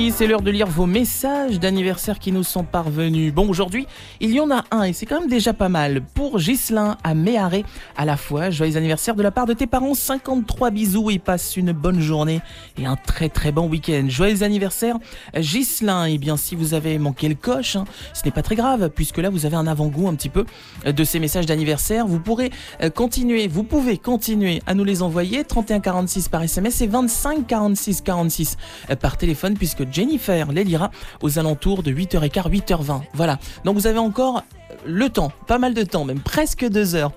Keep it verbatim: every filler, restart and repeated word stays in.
C'est l'heure de lire vos messages d'anniversaire qui nous sont parvenus. Bon, aujourd'hui, il y en a un et c'est quand même déjà pas mal. Pour Ghislain à Méharé, à la fois, joyeux anniversaire de la part de tes parents, cinquante-trois bisous et passe une bonne journée et un très très bon week-end. Joyeux anniversaire, Ghislain. Et bien, si vous avez manqué le coche, hein, ce n'est pas très grave puisque là, vous avez un avant-goût un petit peu de ces messages d'anniversaire. Vous pourrez continuer, vous pouvez continuer à nous les envoyer, trente et un quarante-six par S M S et vingt-cinq quarante-six quarante-six par téléphone puisque Jennifer les lira aux alentours de huit heures quinze, huit heures vingt. Voilà, donc vous avez encore le temps, pas mal de temps, même presque deux heures